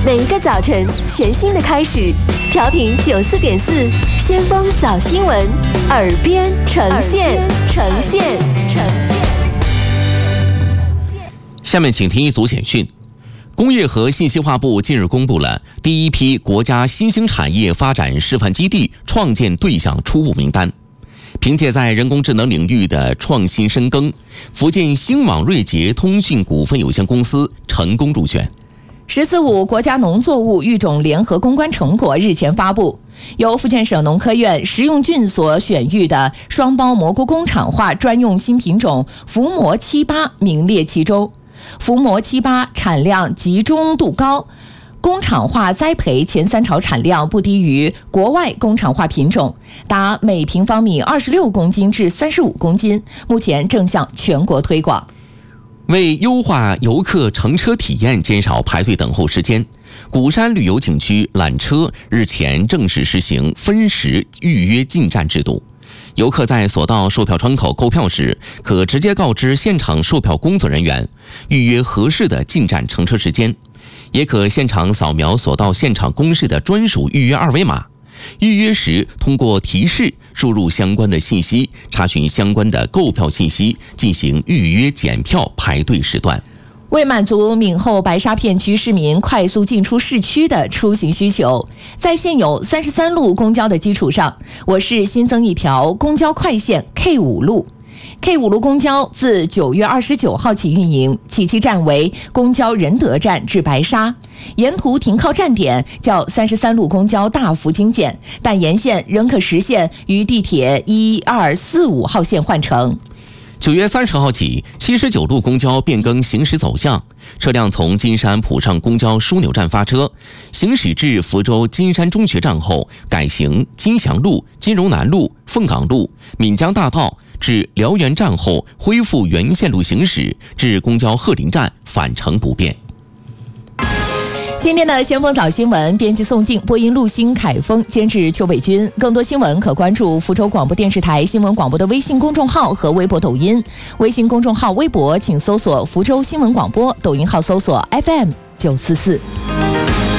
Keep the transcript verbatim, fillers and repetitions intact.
每一个早晨，全新的开始。调频九四点四，先锋早新闻，耳边呈现，呈现，呈现。 下面请听一组简讯。工业和信息化部近日公布了第一批国家新兴产业发展示范基地创建对象初步名单。凭借在人工智能领域的创新深耕，福建兴网瑞捷通讯股份有限公司成功入选。 十四五国家农作物育种联合攻关成果日前发布，由福建省农科院食用菌所选育的双胞蘑菇工厂化专用新品种福魔七八名列其中。福魔七八产量集中度高，工厂化栽培前三朝产量不低于国外工厂化品种，达每平方米二十六公斤至三十五公斤，目前正向全国推广。 为优化游客乘车体验，减少排队等候时间，鼓山旅游景区缆车日前正式实行分时预约进站制度。游客在所到售票窗口购票时，可直接告知现场售票工作人员，预约合适的进站乘车时间，也可现场扫描所到现场公示的专属预约二维码。预约时通过提示输入相关的信息，查询相关的购票信息，进行预约检票排队时段。 为满足闽后白沙片区市民快速进出市区的出行需求，在现有三十三路公交的基础上，我市新增一条公交快线 K 五路。K 五路公交自九月二十九号起运营，起期站为公交仁德站至白沙，沿途停靠站点较三十三路公交大幅精简，但沿线仍可实现与地铁一二四五号线换乘。 九月三十号起，七十九路公交变更行驶走向，车辆从金山浦上公交枢纽站发车，行驶至福州金山中学站后，改行金祥路、金融南路、凤岗路、闽江大道至辽源站后，恢复原线路行驶至公交鹤林站，返程不变。 今天的先锋早新闻，编辑宋静，播音陆星、凯峰，监制邱伟军。更多新闻可关注福州广播电视台新闻广播的微信公众号和微博、抖音。微信公众号、微博请搜索福州新闻广播，抖音号搜索 F M 九四四。